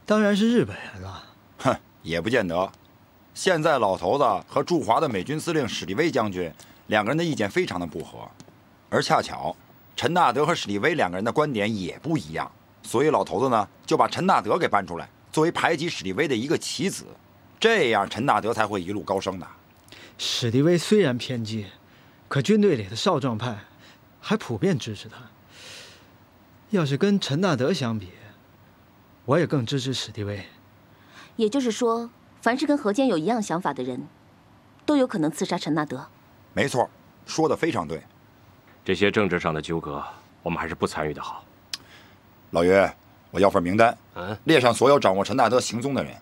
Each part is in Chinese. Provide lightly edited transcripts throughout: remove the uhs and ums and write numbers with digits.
当然是日本人了。 哼，也不见得。现在老头子和驻华的美军司令史迪威将军两个人的意见非常的不合，而恰巧陈纳德和史迪威两个人的观点也不一样，所以老头子呢就把陈纳德给搬出来，作为排挤史迪威的一个棋子，这样陈纳德才会一路高升的。 史迪威虽然偏激，可军队里的少壮派还普遍支持他。要是跟陈纳德相比，我也更支持史迪威。 也就是说，凡是跟何坚有一样想法的人，都有可能刺杀陈纳德。 没错，说得非常对。 这些政治上的纠葛，我们还是不参与的好。 老约，我要份名单，列上所有掌握陈纳德行踪的人。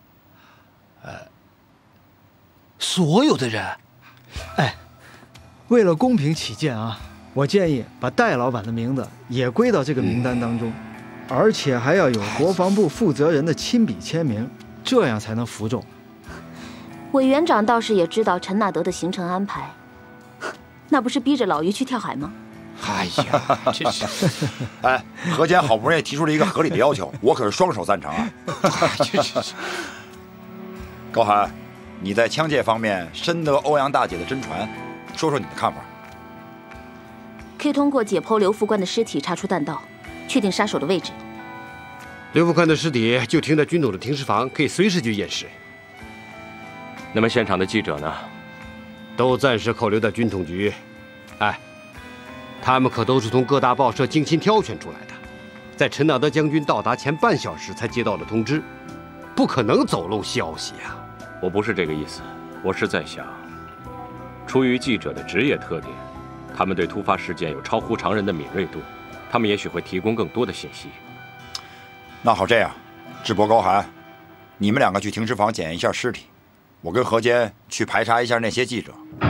所有的人。 哎，为了公平起见啊，我建议把戴老板的名字也归到这个名单当中，而且还要有国防部负责人的亲笔签名，这样才能服众。 委员长倒是也知道陈纳德的行程安排，那不是逼着老于去跳海吗？ 哎呀，真是！ 哎，何坚好不容易提出了一个合理的要求，我可是双手赞成啊！ 是。 高寒，你在枪械方面深得欧阳大姐的真传，说说你的看法。 可以通过解剖刘副官的尸体查出弹道，确定杀手的位置。 刘副官的尸体就停在军统的停尸房，可以随时去验尸。 那么现场的记者呢？ 都暂时扣留在军统局。哎，他们可都是从各大报社精心挑选出来的，在陈纳德将军到达前半小时才接到了通知，不可能走漏消息啊！ 我不是这个意思，我是在想，出于记者的职业特点，他们对突发事件有超乎常人的敏锐度，他们也许会提供更多的信息。 那好，这样，智博、高寒，你们两个去停尸房检验一下尸体，我跟何坚去排查一下那些记者。